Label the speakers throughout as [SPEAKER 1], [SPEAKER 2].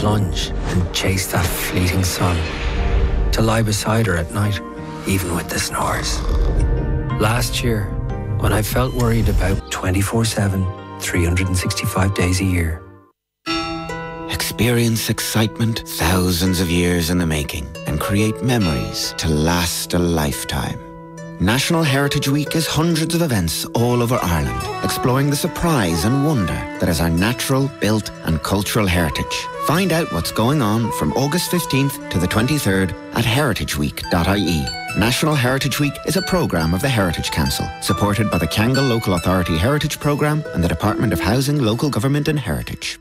[SPEAKER 1] plunge and chase that fleeting sun. To lie beside her at night, even with the snores. Last year, when I felt worried about 24/7, 365 days a year.
[SPEAKER 2] Experience excitement thousands of years in the making and create memories to last a lifetime. National Heritage Week is hundreds of events all over Ireland, exploring the surprise and wonder that is our natural, built and cultural heritage. Find out what's going on from August 15th to the 23rd at heritageweek.ie. National Heritage Week is a programme of the Heritage Council, supported by the Kyangle Local Authority Heritage Programme and the Department of Housing, Local Government and Heritage.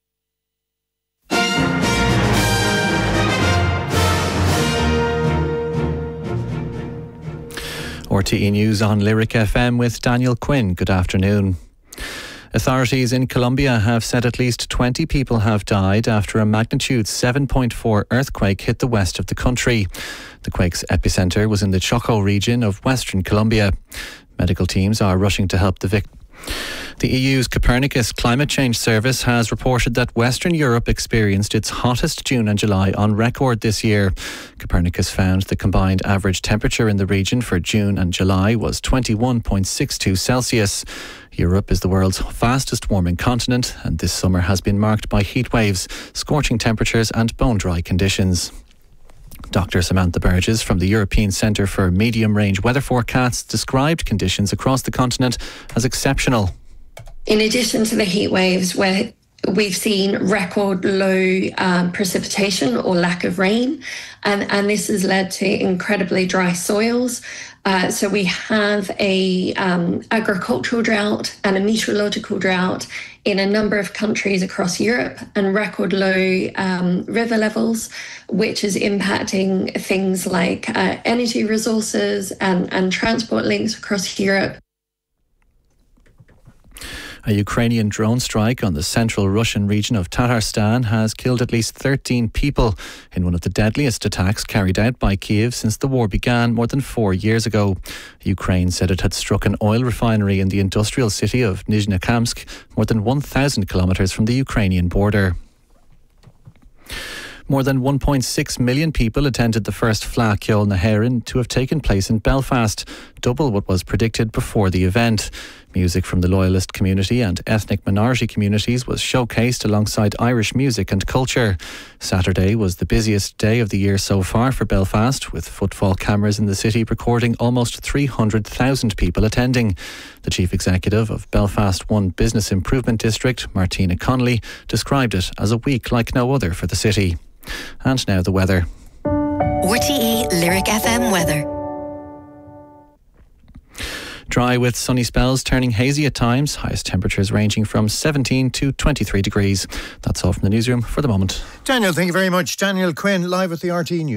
[SPEAKER 3] RTE News on Lyric FM with Daniel Quinn. Good afternoon. Authorities in Colombia have said at least 20 people have died after a magnitude 7.4 earthquake hit the west of the country. The quake's epicenter was in the Choco region of western Colombia. Medical teams are rushing to help the victims. The EU's Copernicus Climate Change Service has reported that Western Europe experienced its hottest June and July on record this year. Copernicus found the combined average temperature in the region for June and July was 21.62 Celsius. Europe is the world's fastest warming continent, and this summer has been marked by heat waves, scorching temperatures and bone-dry conditions. Dr. Samantha Burgess from the European Centre for Medium-Range Weather Forecasts described conditions across the continent as exceptional.
[SPEAKER 4] In addition to the heat waves, where we've seen record low precipitation or lack of rain, and this has led to incredibly dry soils. So we have a agricultural drought and a meteorological drought in a number of countries across Europe, and record low river levels, which is impacting things like energy resources and transport links across Europe.
[SPEAKER 3] A Ukrainian drone strike on the central Russian region of Tatarstan has killed at least 13 people in one of the deadliest attacks carried out by Kyiv since the war began more than 4 years ago. Ukraine said it had struck an oil refinery in the industrial city of Nizhnekamsk, more than 1,000 kilometres from the Ukrainian border. More than 1.6 million people attended the first Fleadh Cheoil na hÉireann to have taken place in Belfast, double what was predicted before the event. Music from the Loyalist community and ethnic minority communities was showcased alongside Irish music and culture. Saturday was the busiest day of the year so far for Belfast, with footfall cameras in the city recording almost 300,000 people attending. The chief executive of Belfast One Business Improvement District, Martina Connolly, described it as a week like no other for the city. And now the weather.
[SPEAKER 5] RTE Lyric FM weather.
[SPEAKER 3] Dry with sunny spells turning hazy at times, highest temperatures ranging from 17 to 23 degrees. That's all from the newsroom for the moment.
[SPEAKER 6] Daniel, thank you very much. Daniel Quinn, live at the RTE News.